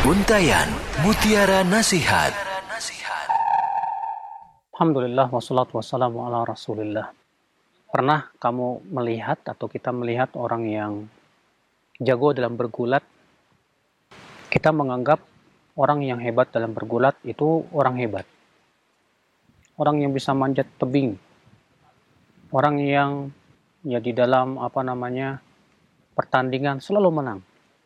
Untayan Mutiara Nasihat. Alhamdulillah wassalatu wassalamu ala rasulillah. Pernah kamu melihat atau kita melihat orang yang jago dalam bergulat? Kita menganggap orang yang hebat dalam bergulat itu orang hebat. Orang yang bisa manjat tebing. Orang yang di dalam pertandingan selalu menang.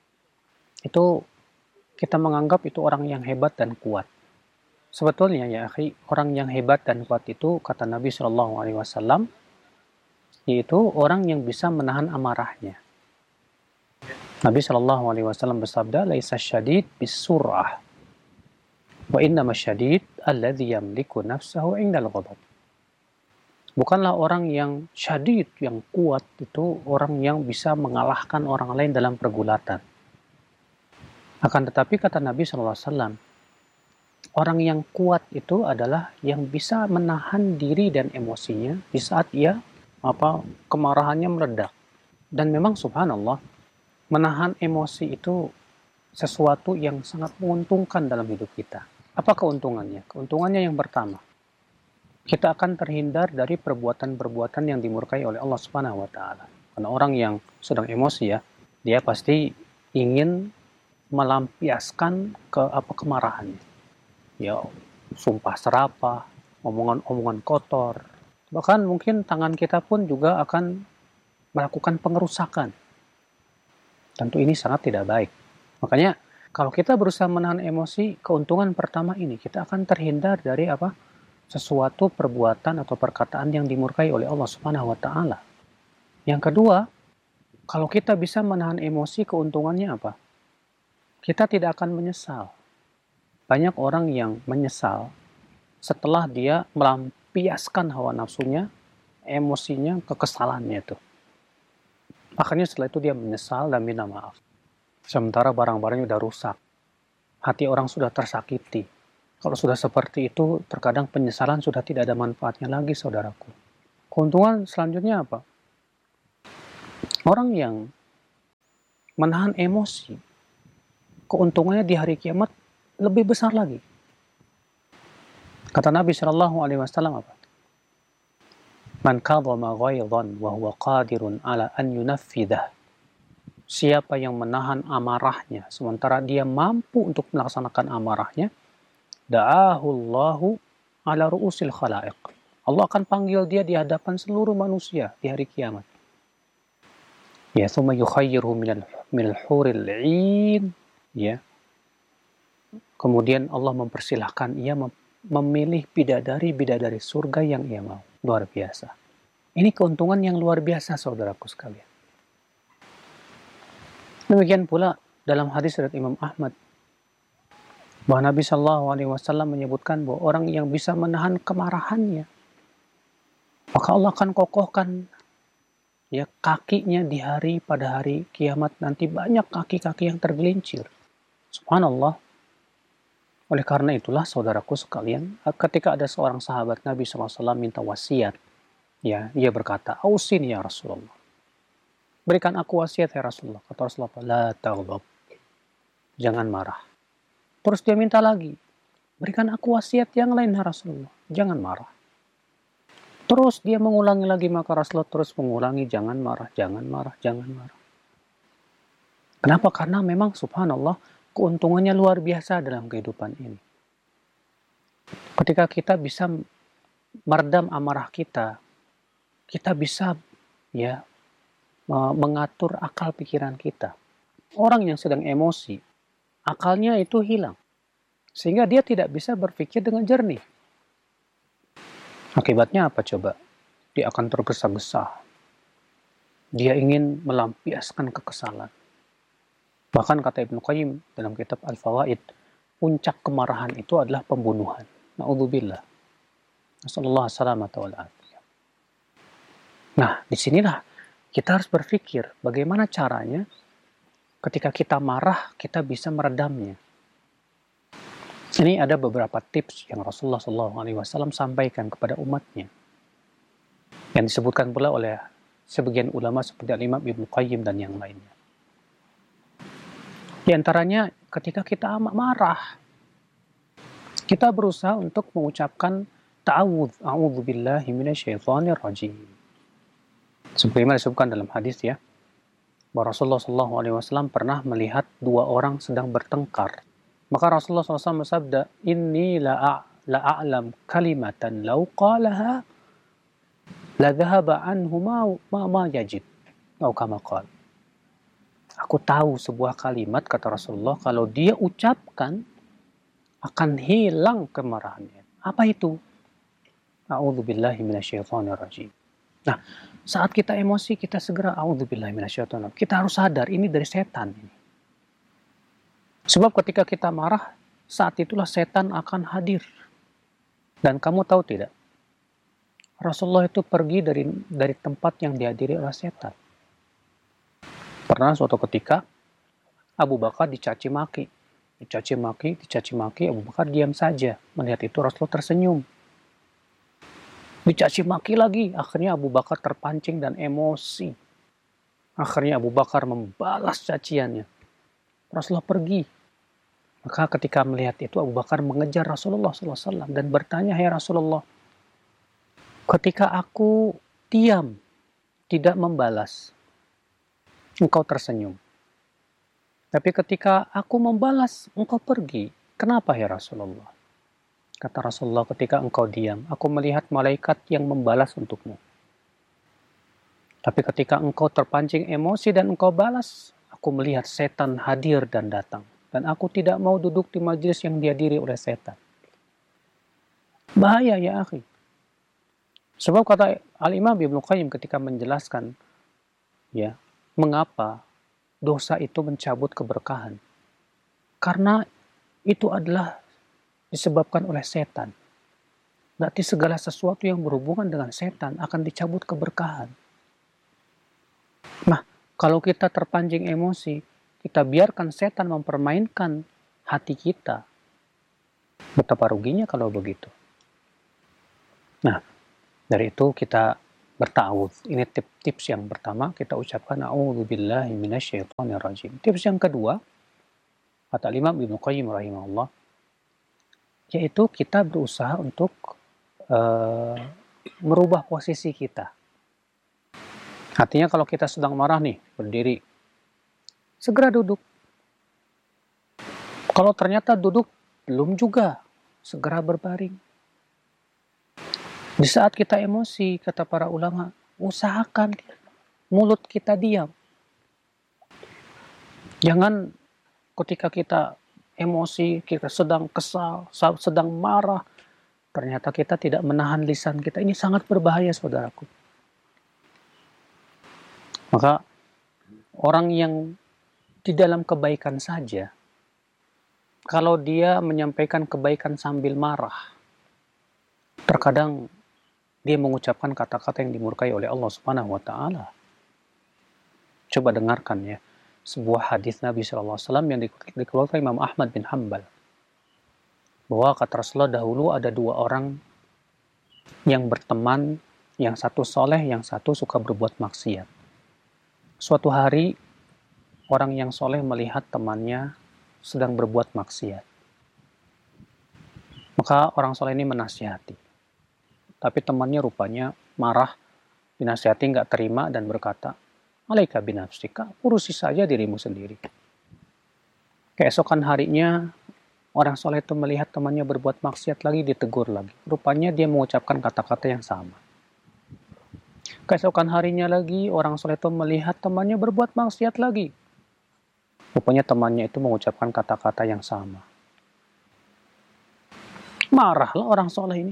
Itu kita menganggap itu orang yang hebat dan kuat. Sebetulnya ya akhi, orang yang hebat dan kuat itu kata Nabi SAW, yaitu orang yang bisa menahan amarahnya. Nabi SAW bersabda, "Laisa syadid bisur'ah, wa innama syadid alladhi yamliku nafsahu indal ghadab." Bukanlah orang yang syadid, yang kuat, itu orang yang bisa mengalahkan orang lain dalam pergulatan. Akan tetapi kata Nabi SAW, orang yang kuat itu adalah yang bisa menahan diri dan emosinya di saat kemarahannya meledak. Dan memang subhanallah, menahan emosi itu sesuatu yang sangat menguntungkan dalam hidup kita. Apa keuntungannya? Keuntungannya yang pertama, kita akan terhindar dari perbuatan-perbuatan yang dimurkai oleh Allah Subhanahu wa taala. Karena orang yang sedang emosi dia pasti ingin melampiaskan kemarahannya. Ya, sumpah serapah, omongan-omongan kotor. Bahkan mungkin tangan kita pun juga akan melakukan pengerusakan. Tentu ini sangat tidak baik. Makanya kalau kita berusaha menahan emosi, keuntungan pertama ini kita akan terhindar dari sesuatu perbuatan atau perkataan yang dimurkai oleh Allah Subhanahu wa taala. Yang kedua, kalau kita bisa menahan emosi, keuntungannya apa? Kita tidak akan menyesal. Banyak orang yang menyesal setelah dia melampiaskan hawa nafsunya, emosinya, kekesalannya itu. Akhirnya setelah itu dia menyesal dan minta maaf. Sementara barang-barangnya sudah rusak. Hati orang sudah tersakiti. Kalau sudah seperti itu, terkadang penyesalan sudah tidak ada manfaatnya lagi, saudaraku. Keuntungan selanjutnya apa? Orang yang menahan emosi, keuntungannya di hari kiamat lebih besar lagi. Kata Nabi SAW apa? Man kadhama ghaidhan wa huwa qadirun ala an yunaffidah. Siapa yang menahan amarahnya sementara dia mampu untuk melaksanakan amarahnya, da'ahu Allahu ala ru'usil khalaiq. Allah akan panggil dia di hadapan seluruh manusia di hari kiamat. Ya, thumma yukhayyiruhu minal huril 'ain. Ya. Kemudian Allah mempersilahkan ia memilih bidadari-bidadari surga yang ia mau. Luar biasa. Ini keuntungan yang luar biasa, saudaraku sekalian. Demikian pula dalam hadis riwayat Imam Ahmad, bahwa Nabi SAW menyebutkan bahwa orang yang bisa menahan kemarahannya, maka Allah akan kokohkan kakinya pada hari kiamat nanti, banyak kaki-kaki yang tergelincir. Subhanallah. Oleh karena itulah saudaraku sekalian, ketika ada seorang sahabat Nabi SAW minta wasiat, dia berkata, "Ausini ya Rasulullah. Berikan aku wasiat ya Rasulullah." Kata Rasulullah, "La taghdab." Jangan marah. Terus dia minta lagi, "Berikan aku wasiat yang lain ya Rasulullah. Jangan marah." Terus dia mengulangi lagi, maka Rasulullah terus mengulangi, "Jangan marah, jangan marah, jangan marah." Kenapa? Karena memang subhanallah, keuntungannya luar biasa dalam kehidupan ini. Ketika kita bisa meredam amarah kita bisa mengatur akal pikiran kita. Orang yang sedang emosi, akalnya itu hilang. Sehingga dia tidak bisa berpikir dengan jernih. Akibatnya apa coba? Dia akan tergesa-gesa. Dia ingin melampiaskan kekesalan. Bahkan kata Ibnu Qayyim dalam kitab Al-Fawaid, puncak kemarahan itu adalah pembunuhan. Na'udzubillah. Nasallallahu salamata wal afiyah. Nah, disinilah kita harus berpikir bagaimana caranya ketika kita marah, kita bisa meredamnya. Ini ada beberapa tips yang Rasulullah SAW sampaikan kepada umatnya. Yang disebutkan pula oleh sebagian ulama seperti Imam Ibnu Qayyim dan yang lainnya. Di antaranya ketika kita amat marah, kita berusaha untuk mengucapkan ta'awudz, a'udzubillahi minasyaitonirrajim. Sebagaimana disebutkan dalam hadis ya, bahwa Rasulullah SAW pernah melihat dua orang sedang bertengkar. Maka Rasulullah SAW bersabda, "Inni la'a'lam kalimatan law qalaha la dhahaba anhu ma yajid." Atau kama qala. Aku tahu sebuah kalimat, kata Rasulullah, kalau dia ucapkan akan hilang kemarahannya. Apa itu? A'udzubillahi minasyaitonirrajim. Nah, saat kita emosi, kita segera a'udzubillahi minasyaitonirrajim. Kita harus sadar ini dari setan. Sebab ketika kita marah, saat itulah setan akan hadir. Dan kamu tahu tidak? Rasulullah itu pergi dari tempat yang dihadiri oleh setan. Pernah suatu ketika Abu Bakar dicaci maki, Abu Bakar diam saja. Melihat itu Rasulullah tersenyum. Dicaci maki lagi, akhirnya Abu Bakar terpancing dan emosi. Akhirnya Abu Bakar membalas caciannya. Rasulullah pergi. Maka ketika melihat itu Abu Bakar mengejar Rasulullah SAW dan bertanya, "Hai Rasulullah, ketika aku diam, tidak membalas, engkau tersenyum. Tapi ketika aku membalas, engkau pergi. Kenapa ya Rasulullah?" Kata Rasulullah, "Ketika engkau diam, aku melihat malaikat yang membalas untukmu. Tapi ketika engkau terpancing emosi dan engkau balas, aku melihat setan hadir dan datang. Dan aku tidak mau duduk di majelis yang dihadiri oleh setan." Bahaya ya akhi. Sebab kata Al-Imam Ibnu Qayyim ketika menjelaskan ya, mengapa dosa itu mencabut keberkahan. Karena itu adalah disebabkan oleh setan. Berarti segala sesuatu yang berhubungan dengan setan akan dicabut keberkahan. Nah, kalau kita terpancing emosi, kita biarkan setan mempermainkan hati kita. Betapa ruginya kalau begitu. Nah, dari itu kita berta'awudz. Ini tips yang pertama, kita ucapkan a'udzubillahi minasyaitonirrajim. Tips yang kedua, kata Imam Ibnu Qayyim rahimahullah, yaitu kita berusaha untuk merubah posisi kita. Artinya kalau kita sedang marah nih, berdiri, segera duduk. Kalau ternyata duduk belum juga, segera berbaring. Di saat kita emosi, kata para ulama, usahakan mulut kita diam. Jangan ketika kita emosi, kita sedang kesal, sedang marah, ternyata kita tidak menahan lisan kita. Ini sangat berbahaya, saudaraku. Maka orang yang di dalam kebaikan saja, kalau dia menyampaikan kebaikan sambil marah, terkadang dia mengucapkan kata-kata yang dimurkai oleh Allah Subhanahu wa taala. Coba dengarkan ya, sebuah hadis Nabi SAW yang dikeluarkan Imam Ahmad bin Hanbal. Bahwa kata Rasulullah, dahulu ada dua orang yang berteman, yang satu soleh, yang satu suka berbuat maksiat. Suatu hari, orang yang soleh melihat temannya sedang berbuat maksiat. Maka orang soleh ini menasihati. Tapi temannya rupanya marah, dinasihati nggak terima dan berkata, "Alaika binafsika, urusi saja dirimu sendiri." Keesokan harinya, orang soleh itu melihat temannya berbuat maksiat lagi, ditegur lagi. Rupanya dia mengucapkan kata-kata yang sama. Keesokan harinya lagi, orang soleh itu melihat temannya berbuat maksiat lagi. Rupanya temannya itu mengucapkan kata-kata yang sama. Marahlah orang soleh ini.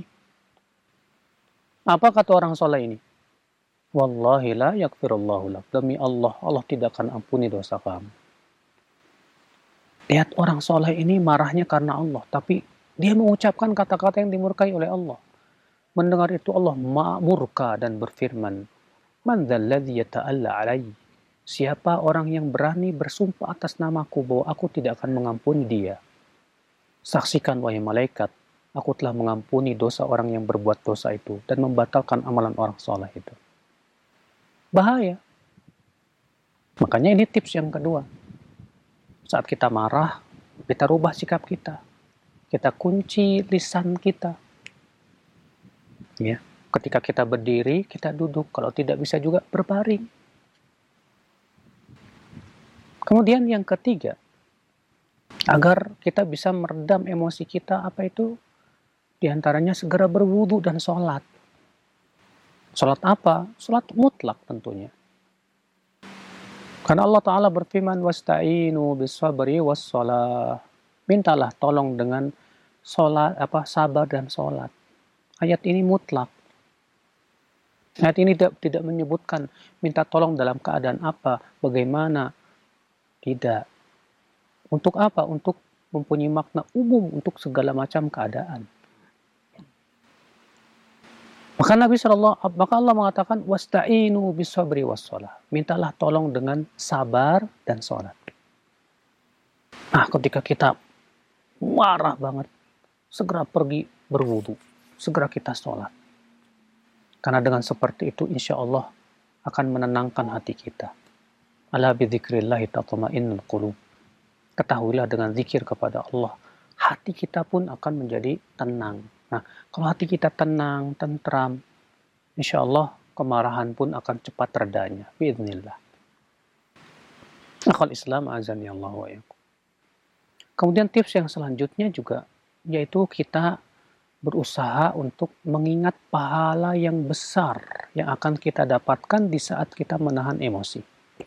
Apa kata orang soleh ini? "Wallahi la yaghfirullahu lak." Demi Allah, Allah tidak akan ampuni dosa kamu. Lihat orang soleh ini marahnya karena Allah, tapi dia mengucapkan kata-kata yang dimurkai oleh Allah. Mendengar itu Allah murka dan berfirman, "Man dzalladzi yata'alla 'alai?" Siapa orang yang berani bersumpah atas namaku bahwa aku tidak akan mengampuni dia? Saksikan wahai malaikat, aku telah mengampuni dosa orang yang berbuat dosa itu dan membatalkan amalan orang soleh itu. Bahaya. Makanya ini tips yang kedua. Saat kita marah, kita rubah sikap kita. Kita kunci lisan kita. Ya. Ketika kita berdiri, kita duduk. Kalau tidak bisa juga berbaring. Kemudian yang ketiga, agar kita bisa meredam emosi kita, apa itu? Di antaranya segera berwudu dan sholat. Sholat apa? Sholat mutlak tentunya. Karena Allah Ta'ala berfirman, wasta'inu bis-sabri was-sholah. Mintalah tolong dengan sabar dan sholat. Ayat ini mutlak. Ayat ini tidak menyebutkan minta tolong dalam keadaan apa, bagaimana. Tidak. Untuk apa? Untuk mempunyai makna umum untuk segala macam keadaan. Maka Allah mengatakan wasta'inu bis-sabri was-shalah. Mintalah tolong dengan sabar dan sholat. Nah, ketika kita marah banget, segera pergi berwudu, segera kita sholat. Karena dengan seperti itu insya Allah akan menenangkan hati kita. Ala bidzikrillahi tatma'innul qulub. Ketahuilah dengan zikir kepada Allah, hati kita pun akan menjadi tenang. Nah, kalau hati kita tenang, tentram, insya Allah kemarahan pun akan cepat redanya. Biiznillah. Akhwal Islam azani Allah wa iyyakum. Kemudian tips yang selanjutnya juga, yaitu kita berusaha untuk mengingat pahala yang besar yang akan kita dapatkan di saat kita menahan emosi.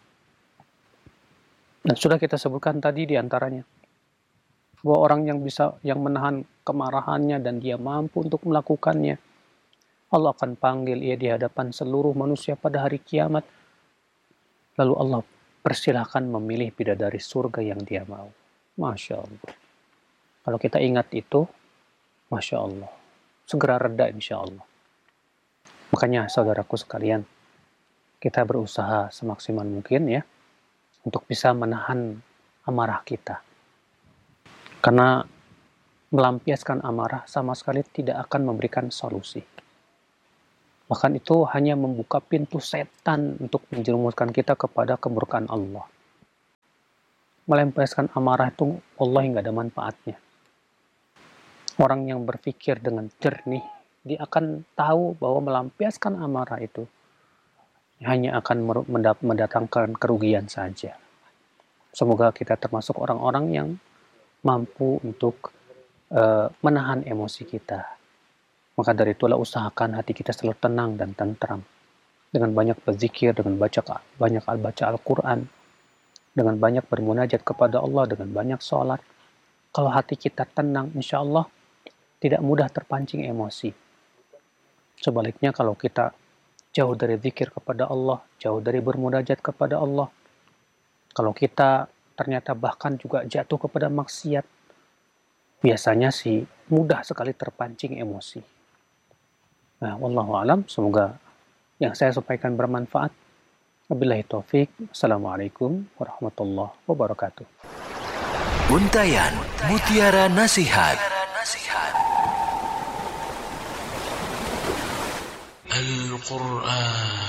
Dan sudah kita sebutkan tadi di antaranya, bahwa orang yang menahan kemarahannya dan dia mampu untuk melakukannya, Allah akan panggil ia di hadapan seluruh manusia pada hari kiamat. Lalu Allah persilahkan memilih bidadari surga yang dia mau. Masya Allah. Kalau kita ingat itu, Masya Allah, segera reda insya Allah. Makanya saudaraku sekalian, kita berusaha semaksimal mungkin ya, untuk bisa menahan amarah kita. Karena melampiaskan amarah sama sekali tidak akan memberikan solusi. Bahkan itu hanya membuka pintu setan untuk menjerumuskan kita kepada kemurkaan Allah. Melampiaskan amarah itu wallahi nggak ada manfaatnya. Orang yang berpikir dengan jernih, dia akan tahu bahwa melampiaskan amarah itu hanya akan mendatangkan kerugian saja. Semoga kita termasuk orang-orang yang mampu untuk menahan emosi kita. Maka dari itulah usahakan hati kita selalu tenang dan tentram. Dengan banyak berzikir, dengan banyak baca Al-Quran, dengan banyak bermunajat kepada Allah, dengan banyak sholat. Kalau hati kita tenang, insya Allah tidak mudah terpancing emosi. Sebaliknya kalau kita jauh dari zikir kepada Allah, jauh dari bermunajat kepada Allah, kalau kita ternyata bahkan juga jatuh kepada maksiat, biasanya sih mudah sekali terpancing emosi. Nah, wallahu alam, semoga yang saya sampaikan bermanfaat. Wabillahi taufik. Assalamualaikum warahmatullahi wabarakatuh. Untayan Mutiara Nasihat. Al-Quran